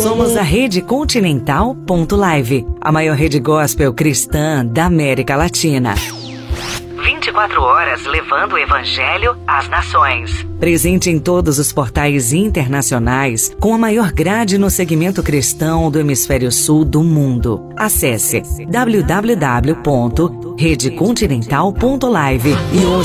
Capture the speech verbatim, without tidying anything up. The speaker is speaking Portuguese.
Somos a Rede Continental ponto live, a maior rede gospel cristã da América Latina. vinte e quatro horas levando o Evangelho às nações. Presente em todos os portais internacionais, com a maior grade no segmento cristão do Hemisfério Sul do mundo. Acesse w w w ponto rede continental ponto live e ouça